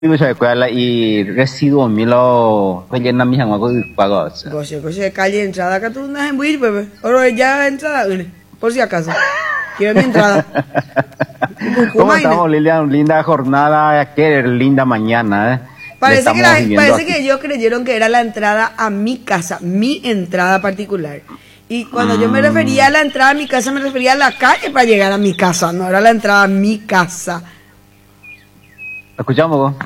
ya cuela y residuo milo rellena mi hango pagos. Goce, calle entrada acá tú no es muy bebé. Ahora ya entrada, por si acaso. Quiero mi entrada. ¿Cómo estamos, Lilian? Linda jornada, qué linda mañana, Parece que ellos creyeron que era la entrada a mi casa, mi entrada particular. Y cuando yo me refería a la entrada a mi casa, me refería a la calle para llegar a mi casa, no era la entrada a mi casa. ¿Escuchamos vos?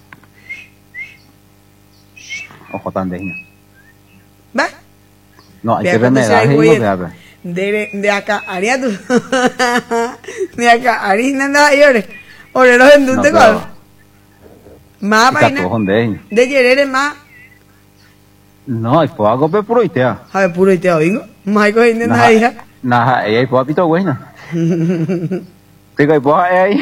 Ojo tan de ¿Va? No, hay que remediar. De acá, haría tú. De acá, haría nada, llore. Ore, no vendute con. Más vaina. De yerere más. No, hay poco pe puro itea. A ver, puro itea, vengo. Más coge nada, hija. Nada, ella hay poco pito buena. Digo, hay poco ahí.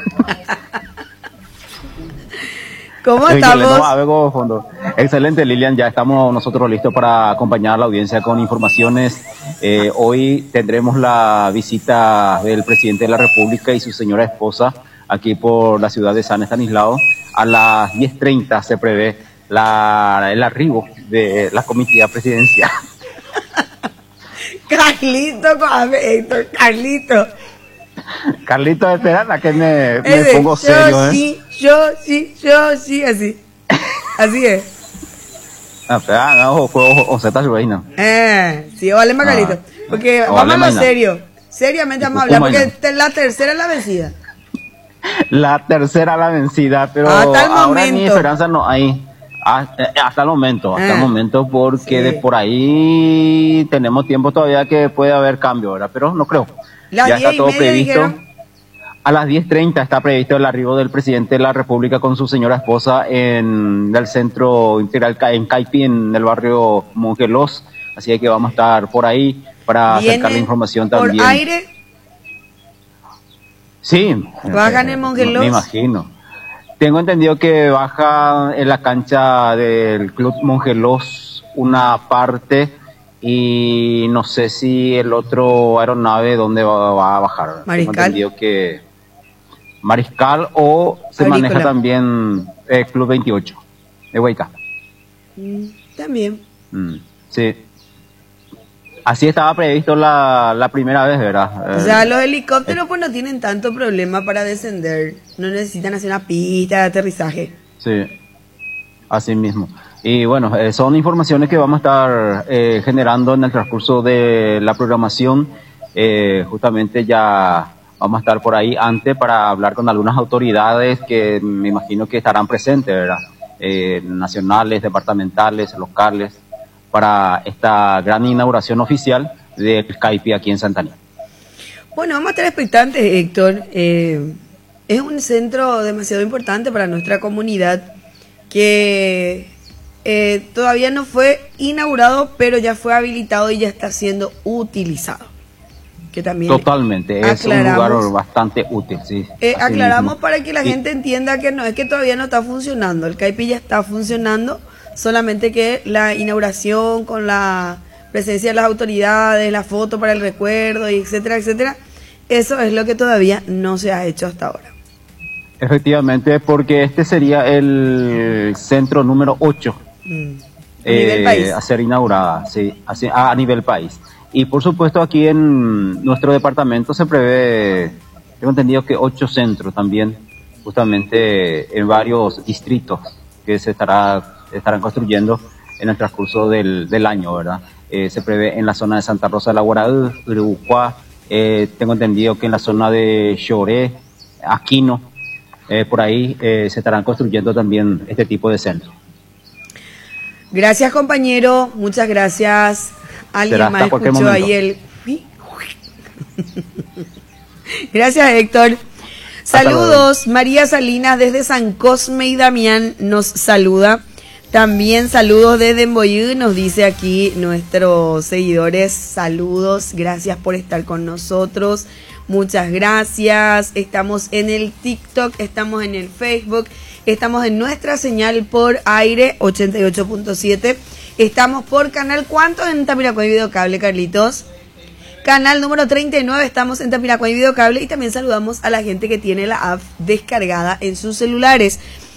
¿Cómo estamos? Excelente, Lilian, ya estamos nosotros listos para acompañar a la audiencia con informaciones. Hoy tendremos la visita del presidente de la República y su señora esposa aquí por la ciudad de San Estanislao. A las 10:30 se prevé el arribo de la comitiva presidencial. Carlito, espera, que me pongo serio, Yo sí, así. Así es. O se está subiendo. Sí, vale, Carlito. Porque vamos a lo serio. Seriamente vamos a hablar, porque la tercera es la vencida. La tercera la vencida, pero hasta el ahora momento. ni esperanza no hay. Hasta el momento, porque sí. De por ahí tenemos tiempo todavía que puede haber cambio, ¿verdad? Pero no creo. Ya está todo previsto. Dijeron. A las 10:30 está previsto el arribo del presidente de la República con su señora esposa en el centro integral en Caipi, en el barrio Mongelos. Así que vamos a estar por ahí para acercar la información también. ¿Por aire? Sí. ¿Bajan en Mongelos? Me imagino. Tengo entendido que baja en la cancha del Club Mongelos una parte y no sé si el otro aeronave dónde va a bajar. Mariscal. Tengo entendido que Mariscal o se Agrícola. Maneja también Club 28 de Huayca. También. Sí. Así estaba previsto la primera vez, ¿verdad? O sea, los helicópteros pues no tienen tanto problema para descender. No necesitan hacer una pista de aterrizaje. Sí, así mismo. Y bueno, son informaciones que vamos a estar generando en el transcurso de la programación. Justamente ya vamos a estar por ahí antes para hablar con algunas autoridades que me imagino que estarán presentes, ¿verdad? Nacionales, departamentales, locales, para esta gran inauguración oficial del Caipi aquí en Santaní. Bueno, vamos a estar expectantes, Héctor. Es un centro demasiado importante para nuestra comunidad que todavía no fue inaugurado, pero ya fue habilitado y ya está siendo utilizado. Que también totalmente, es un lugar bastante útil. Sí, aclaramos mismo. Para que la gente entienda que no es que todavía no está funcionando, el Caipi ya está funcionando, solamente que la inauguración con la presencia de las autoridades, la foto para el recuerdo, y etcétera, etcétera, eso es lo que todavía no se ha hecho hasta ahora. Efectivamente, porque este sería el centro número 8 a nivel país. A ser inaugurada, sí, a nivel país. Y por supuesto aquí en nuestro departamento se prevé, tengo entendido que 8 centros también, justamente en varios distritos que se estarán construyendo en el transcurso del año, ¿verdad? Se prevé en la zona de Santa Rosa de la Guaraú, Uruguay, tengo entendido que en la zona de Choré, Aquino, por ahí se estarán construyendo también este tipo de centros. Gracias, compañero, muchas gracias. Alguien más escuchó ahí el... Gracias, Héctor. Saludos, María Salinas desde San Cosme y Damián nos saluda. También saludos desde Emboyú, nos dice aquí nuestros seguidores. Saludos, gracias por estar con nosotros. Muchas gracias. Estamos en el TikTok, estamos en el Facebook, estamos en nuestra señal por aire 88.7. Estamos por canal, ¿cuánto en Tamiracuay Videocable, Carlitos? Canal número 39, estamos en Tamiracuay Videocable y también saludamos a la gente que tiene la app descargada en sus celulares.